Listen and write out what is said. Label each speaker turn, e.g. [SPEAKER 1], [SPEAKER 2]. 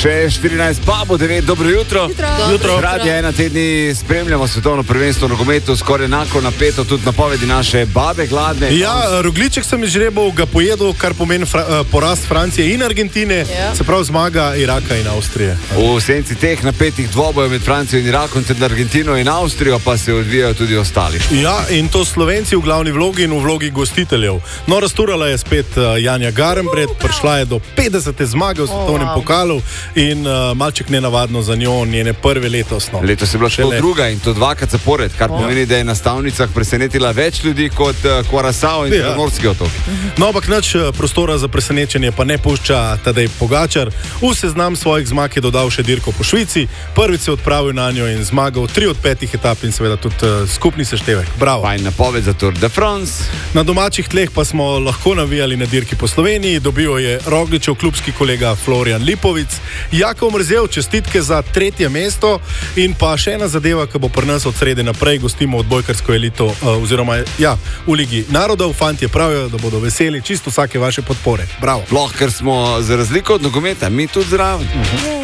[SPEAKER 1] Še 14, pa bo 9, dobro jutro. Radio 1 tedni spremljamo svetovno prvenstvo v nogometu, skoraj enako napeto, tudi napovedi naše babe gladne.
[SPEAKER 2] Ja, rogliček sem izžrebal, ga pojedel, kar pomeni porast Francije in Argentine, se pravi zmaga Iraka in Avstrije.
[SPEAKER 1] V senci teh napetih dvobojev med Francijo in Irakom, ter Argentino in Avstrijo pa se odvijajo tudi ostali.
[SPEAKER 2] Ja, in to Slovenci v glavni vlogi in v vlogi gostiteljev. No, razturala je spet Janja Garnbret, prišla je do 50. zmage v svetovnem pokalu in malček nenavadno za njo, njene prve letosno.
[SPEAKER 1] Letos je bila še druga in to dvakrat zapored, kar pomeni, da je na stavnicah presenetila več ljudi kot Curaçao in Primorski otok.
[SPEAKER 2] No, ampak nič prostora za presenečenje pa ne pušča Tadej Pogačar. V seznam svojih zmag je dodal še dirko po Švici, prvič se odpravil na njo in zmagal 3 od 5 etap in seveda tudi skupni seštevek. Bravo.
[SPEAKER 1] Pa in napoved za Tour de France.
[SPEAKER 2] Na domačih tleh pa smo lahko navijali na dirki po Sloveniji, dobil je Rogličev klubski kolega Florian Lipovic, Jakov Mrzel, čestitke za 3. mesto in pa še ena zadeva, ki bo pri nas od srede naprej, gostimo odbojkarsko elito oziroma v Ligi narodov. Fantje pravijo, da bodo veseli čisto vsake vaše podpore. Bravo.
[SPEAKER 1] Ker smo za razliko od nogometa, mi tudi zraven.